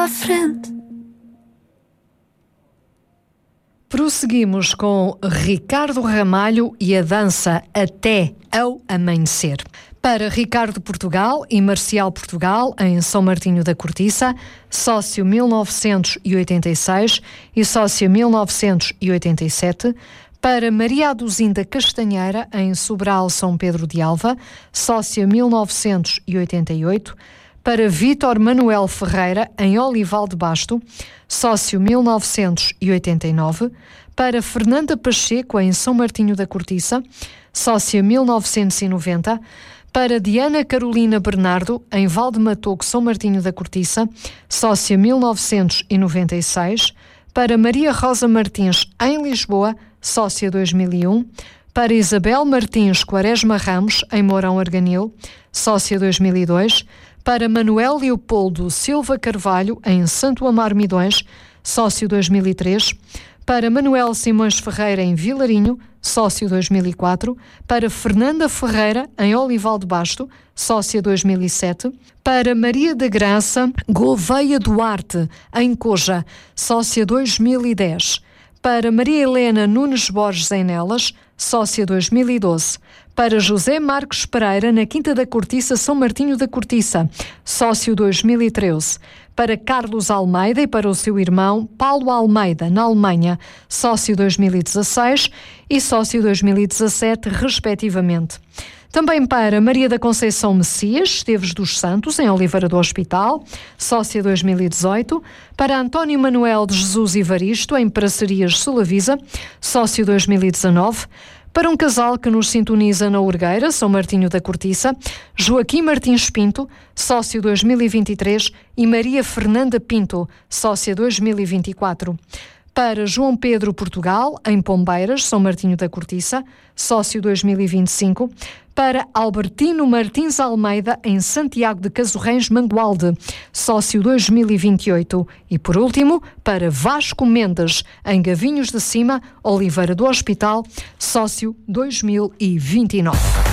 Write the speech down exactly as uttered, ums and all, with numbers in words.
à frente. Prosseguimos com Ricardo Ramalho e a dança Até ao Amanhecer. Para Ricardo Portugal e Marcial Portugal, em São Martinho da Cortiça, sócio mil novecentos e oitenta e seis e sócio mil novecentos e oitenta e sete. Para Maria Aduzinda Castanheira, em Sobral, São Pedro de Alva, sócia mil novecentos e oitenta e oito. Para Vítor Manuel Ferreira, em Olival de Basto, sócio mil novecentos e oitenta e nove. Para Fernanda Pacheco, em São Martinho da Cortiça, sócia mil novecentos e noventa. Para Diana Carolina Bernardo, em Valdematogo, São Martinho da Cortiça, sócia mil novecentos e noventa e seis. Para Maria Rosa Martins, em Lisboa, sócia dois mil e um. Para Isabel Martins Quaresma Ramos, em Mourão Arganil, sócia dois mil e dois. Para Manuel Leopoldo Silva Carvalho, em Santo Amaro Midões, sócio dois mil e três. Para Manuel Simões Ferreira, em Vilarinho, sócio dois mil e quatro. Para Fernanda Ferreira, em Olival de Basto, sócia dois mil e sete. Para Maria da Graça Gouveia Duarte, em Coja, sócia dois mil e dez. Para Maria Helena Nunes Borges, em Nelas, sócia dois mil e doze. Para José Marcos Pereira, na Quinta da Cortiça, São Martinho da Cortiça, sócio dois mil e treze. Para Carlos Almeida e para o seu irmão Paulo Almeida, na Alemanha, sócio dois mil e dezasseis e sócio dois mil e dezassete, respectivamente. Também para Maria da Conceição Messias Esteves dos Santos, em Oliveira do Hospital, sócia dois mil e dezoito. Para António Manuel de Jesus Ivaristo, em Paracerias Solavisa, sócio dois mil e dezanove. Para um casal que nos sintoniza na Urgueira, São Martinho da Cortiça, Joaquim Martins Pinto, sócio dois mil e vinte e três, e Maria Fernanda Pinto, sócia dois mil e vinte e quatro. Para João Pedro Portugal, em Pombeiras, São Martinho da Cortiça, sócio dois mil e vinte e cinco. Para Albertino Martins Almeida, em Santiago de Casorrães, Mangualde, sócio dois mil e vinte e oito. E por último, para Vasco Mendes, em Gavinhos de Cima, Oliveira do Hospital, sócio dois mil e vinte e nove.